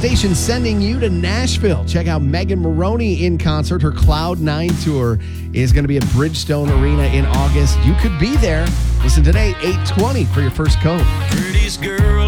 station sending you to Nashville. Check out Megan Moroney in concert. Her Cloud 9 tour is going to be at Bridgestone Arena in August. You could be there. Listen today, 8:20 for your first code. Prettiest girl